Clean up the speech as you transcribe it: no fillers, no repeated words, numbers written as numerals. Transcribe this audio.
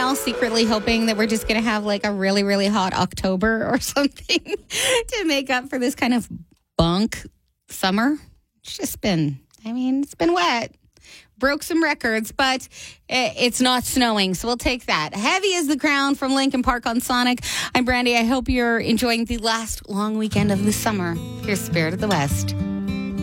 all secretly hoping that we're just going to have like a really, really hot October or something to make up for this kind of bunk summer? It's been wet. Broke some records, but it's not snowing, so we'll take that. Heavy is the Crown from Lincoln Park on Sonic. I'm Brandy. I hope you're enjoying the last long weekend of the summer. Here's Spirit of the West.